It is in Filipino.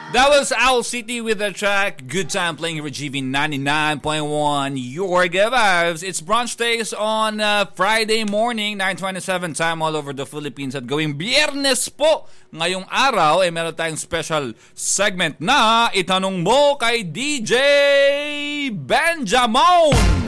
That was Owl City with the track Good Time playing here with GV 99.1 Your Good Vibes. It's brunch days on Friday morning, 9:27 time all over the Philippines. At gawing Biyernes po ngayong araw, meron tayong special segment na Itanong Mo kay DJ Benjamin.